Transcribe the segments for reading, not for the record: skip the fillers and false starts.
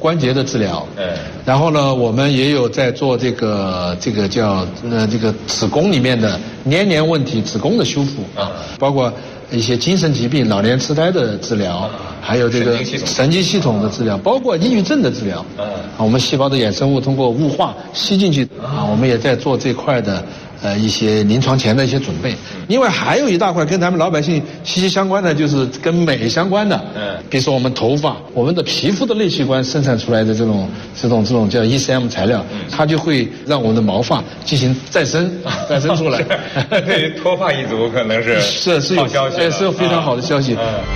关节的治疗。然后呢，我们也有在做这个叫这个子宫里面的黏连问题、子宫的修复啊，包括一些精神疾病、老年痴呆的治疗，还有这个神经系统的治疗，包括抑郁症的治疗。我们细胞的衍生物通过雾化吸进去啊，我们也在做这块的一些临床前的一些准备。另外还有一大块跟咱们老百姓息息相关的，就是跟美相关的。比如说我们头发、我们的皮肤的类器官生产出来的这种叫 ECM 材料，它就会让我们的毛发进行再生出来。 对于脱发一族可能是有好消息， 是有非常好的消息。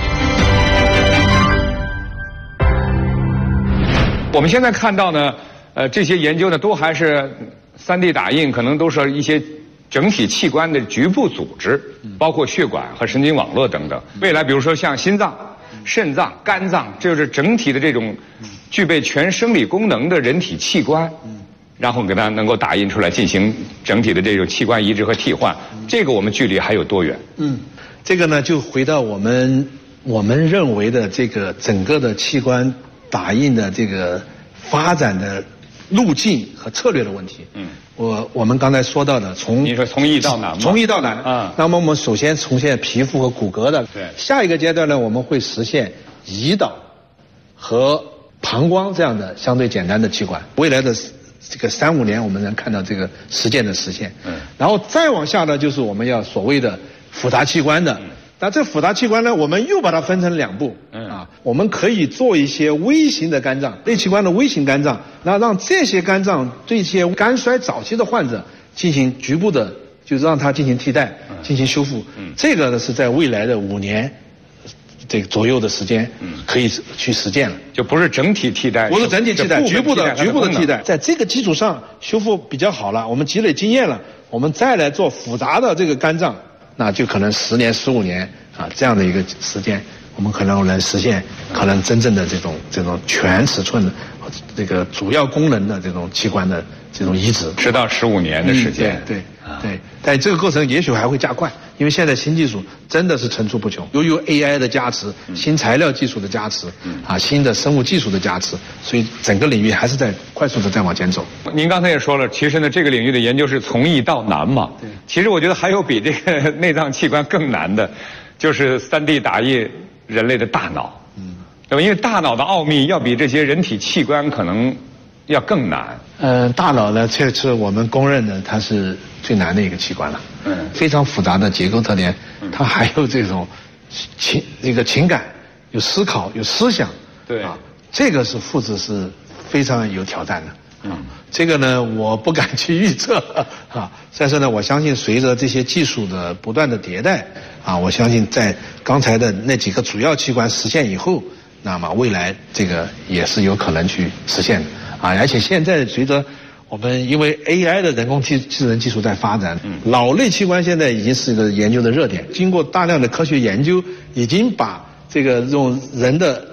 我们现在看到呢，这些研究呢都还是3D 打印，可能都是一些整体器官的局部组织，包括血管和神经网络等等。未来比如说像心脏、肾脏、肝脏，这就是整体的这种具备全生理功能的人体器官，然后给它能够打印出来，进行整体的这种器官移植和替换。这个我们距离还有多远？ 这个呢就回到我们认为的这个整个的器官打印的这个发展的路径和策略的问题。我们刚才说到的， 你说从易到难吗？ 从易到难啊。那么我们首先从现皮肤和骨骼的， 对。 下一个阶段呢，我们会实现胰岛和膀胱这样的相对简单的器官。未来的这个3-5年，我们能看到这个实现。然后再往下呢，就是我们要所谓的复杂器官的。那这复杂器官呢，我们又把它分成2步。我们可以做一些微型的肝脏，类器官的微型肝脏，那让这些肝脏对一些肝衰早期的患者进行局部的，就是让它进行替代、进行修复。这个呢是在未来的5年这个左右的时间，可以去实践了。 就不是整体替代， 不是整体替代，局部的替代。在这个基础上修复比较好了，我们积累经验了，我们再来做复杂的这个肝脏，那就可能10年、15年这样的一个时间，我们可能能实现可能真正的这种全尺寸的这个主要功能的这种器官的这种移植 ，10到15年的时间。 对。但这个过程也许还会加快，因为现在新技术真的是层出不穷，由于 AI 的加持、新材料技术的加持，新的生物技术的加持，所以整个领域还是在快速的在往前走。 您刚才也说了，其实呢，这个领域的研究是从易到难嘛。对。其实我觉得还有比这个内脏器官更难的，就是3D 打印人类的大脑。对吧？因为大脑的奥秘要比这些人体器官可能要更难。 大脑呢，这是我们公认的，它是最难的一个器官了。非常复杂的结构特点，它还有这种情感，有思考，有思想。 对。 这个是复制是非常有挑战的。这个呢，我不敢去预测但是呢，我相信随着这些技术的不断的迭代我相信在刚才的那几个主要器官实现以后，那么未来这个也是有可能去实现的而且现在随着我们因为 AI 的人工智能技术在发展，脑类器官现在已经是一个研究的热点。经过大量的科学研究，已经把这种人的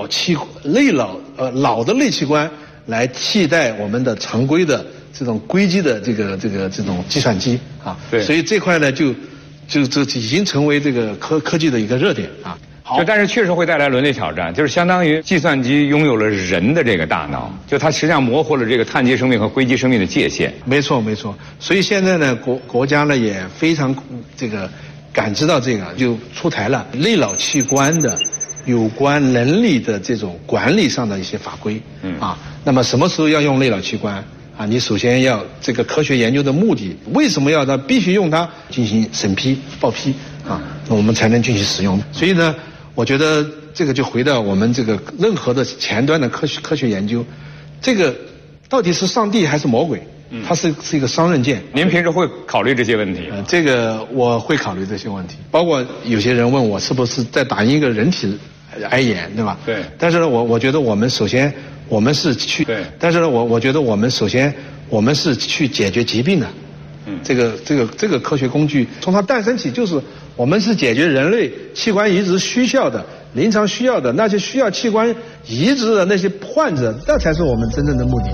脑的类器官来替代我们的常规的这种硅基的这种计算机对。 所以这块呢就已经成为这个科技的一个热点但是确实会带来伦理挑战，就是相当于计算机拥有了人的这个大脑，就它实际上模糊了这个碳基生命和硅基生命的界限。 没错。所以现在呢，国家呢也非常感知到这个，就出台了类脑器官的有关能力的这种管理上的一些法规。那么什么时候要用类脑器官你首先要这个科学研究的目的，为什么要它必须用它进行审批报批我们才能进行使用。所以呢，我觉得这个就回到我们这个任何的前端的科学研究，这个到底是上帝还是魔鬼？它是一个双刃剑。 您平时会考虑这些问题？ 这个我会考虑这些问题，包括有些人问我是不是在打印一个人体癌炎，对吧？ 对。 但是呢，我觉得我们首先是去对。 但是呢，我觉得我们首先是去解决疾病的。这个科学工具从它诞生起就是我们是解决人类器官移植需要的、临床需要的那些需要器官移植的那些患者，这才是我们真正的目的。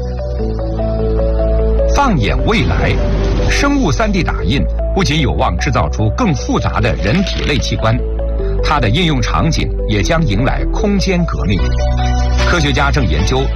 放眼未来，生物3D 打印不仅有望制造出更复杂的人体类器官，它的应用场景也将迎来空间革命。科学家正研究